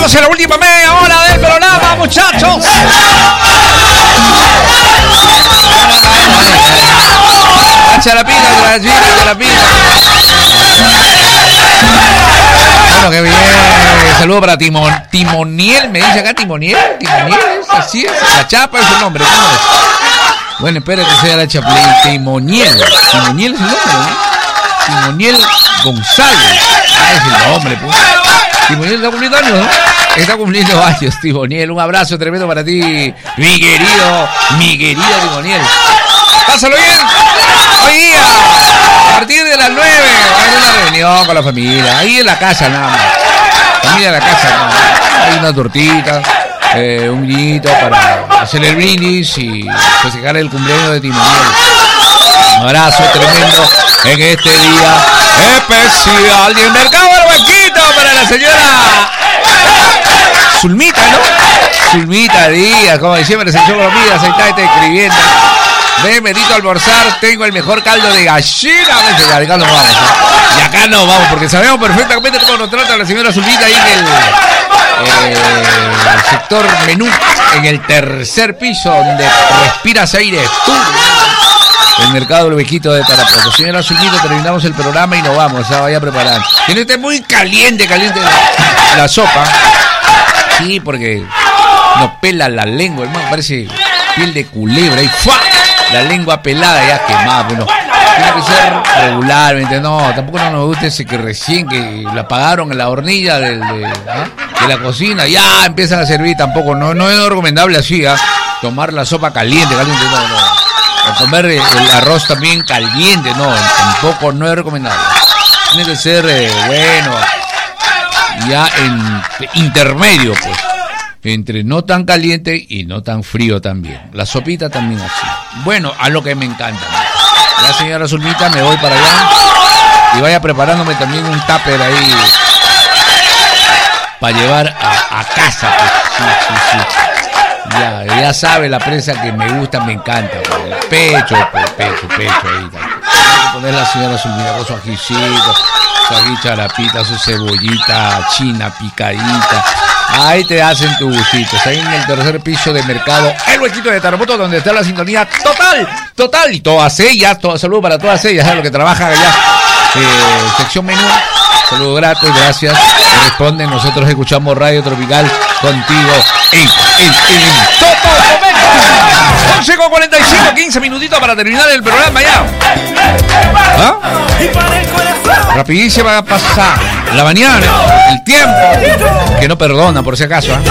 Estamos en la última media hora del programa, muchachos. Charapita. Bueno, qué bien. Saludo para Timoniel. Me dice acá Timoniel. Así es. La chapa es el nombre. ¿Cómo es? Bueno, espera que sea la Chaplin. Timoniel es el nombre, ¿no? Timoniel González. Es el nombre, pues. Timoniel está cumpliendo años, ¿no? Está cumpliendo años, Timoniel. Un abrazo tremendo para ti, mi querido Timoniel. Pásalo bien. Hoy día, a partir de las 9, hay una reunión con la familia. Ahí en la casa nada más. Familia en la casa, ¿no? Hay una tortita, un vinito para hacer el brindis y festejar el cumpleaños de Timoniel. Un abrazo tremendo en este día especial. Y el mercado del Huequito para la señora Zulmita, ¿no? Zulmita Díaz, como siempre, se echó comidas, ahí está escribiendo. Ven, Benito, a almorzar, tengo el mejor caldo de gallina. De acá nos vamos, ¿no? Y acá no vamos, porque sabemos perfectamente cómo nos trata la señora Zulmita ahí en el sector menú, en el tercer piso, donde respiras aire puro. El mercado del Huequito de Tarapoto. Señora Zulmita, terminamos el programa y nos vamos, ya vaya a preparar. Que no esté muy caliente la sopa. Sí, porque nos pela la lengua, hermano, parece piel de culebra y ¡fua! La lengua pelada ya quemada, bueno, tiene que ser regularmente, no, tampoco no nos gusta ese que recién que la apagaron en la hornilla de la cocina, ya empiezan a servir, tampoco, no es recomendable así, tomar la sopa caliente, no. O comer el arroz también caliente, no, tampoco no es recomendable. Tiene que ser, bueno, ya en intermedio, pues. Entre no tan caliente y no tan frío también. La sopita también así. Bueno, a lo que me encanta. Ya, señora Zulmita, me voy para allá. Y vaya preparándome también un tupper ahí para llevar a casa. Pues. Sí. Ya sabe la presa que me gusta, me encanta. Pues. El pecho ahí. Poner la señora Zulmita con su ajicito, su ají charapita, su cebollita china picadita. Ahí te hacen tu gustito. Está ahí en el tercer piso de mercado El Huequito de Tarapoto, donde está la sintonía total. Y todas ellas, saludos para todas ellas, ¿sabes? Lo que trabajan allá. Sección menú, saludos gratos, gracias. Responden, nosotros escuchamos Radio Tropical contigo en todo momento. 11:45, 15 minutitos para terminar el programa ya. ¿Ah? Rapidísima va a pasar la mañana, el tiempo, que no perdona por si acaso, ¿eh?